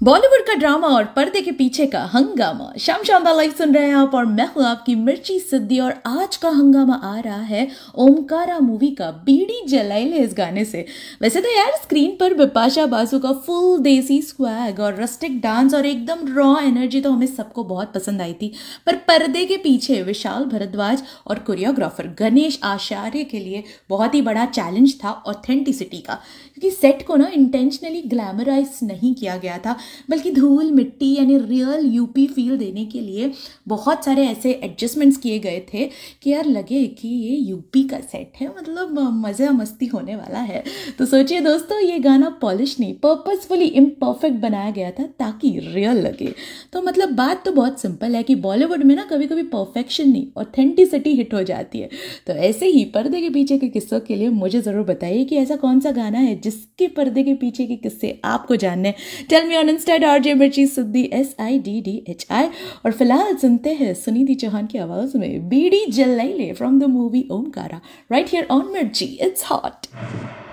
बॉलीवुड का ड्रामा और पर्दे के पीछे का हंगामा। शाम शानदार लाइव सुन रहे हैं आप और मैं हूं आपकी मिर्ची सिद्धि। और आज का हंगामा आ रहा है ओमकारा मूवी का बीड़ी जलाइले इस गाने से। वैसे तो यार स्क्रीन पर बिपाशा बासु का फुल देसी स्वैग और रस्टिक डांस और एकदम रॉ एनर्जी तो हमें सबको बहुत पसंद आई थी, पर पर्दे के पीछे विशाल भारद्वाज और कोरियोग्राफर गणेश आचार्य के लिए बहुत ही बड़ा चैलेंज था ऑथेंटिसिटी का, क्योंकि सेट को ना इंटेंशनली ग्लैमराइज नहीं किया गया था, बल्कि धूल मिट्टी यानी रियल यूपी फील देने के लिए बहुत सारे ऐसे एडजस्टमेंट्स किए गए थे कि यार लगे कि ये यूपी का सेट है, मतलब मज़ा मस्ती होने वाला है। तो सोचिए दोस्तों, ये गाना पॉलिश नहीं, पर्पसफुली इम्परफेक्ट बनाया गया था ताकि रियल लगे। तो मतलब बात तो बहुत सिंपल है कि बॉलीवुड में ना कभी कभी परफेक्शन नहीं, ऑथेंटिसिटी हिट हो जाती है। तो ऐसे ही पर्दे के पीछे के किस्सों के लिए मुझे ज़रूर बताइए कि ऐसा कौन सा गाना है जिसके पर्दे के पीछे के किस्से आपको जानने। Tell me on Insta RJ मिर्ची सिद्धि SIDDHI। और फिलहाल सुनते हैं सुनिधि चौहान की आवाज में बीड़ी जलाइले from the movie Omkara, right here on मिर्ची, इट्स हॉट।